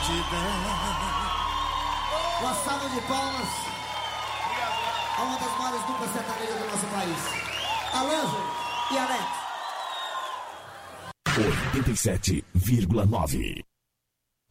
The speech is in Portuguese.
Uma salva de palmas a uma das maiores duplas sertanejas do nosso país, Alanjo e Alex. 87,9.